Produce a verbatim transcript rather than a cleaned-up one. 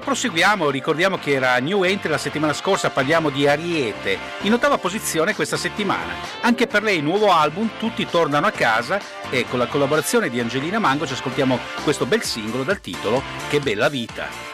proseguiamo, ricordiamo che era New Entry la settimana scorsa, parliamo di Ariete, in ottava posizione questa settimana. Anche per lei nuovo album, Tutti tornano a casa, e con la collaborazione di Angelina Mango ci ascoltiamo questo bel singolo dal titolo Che bella vita.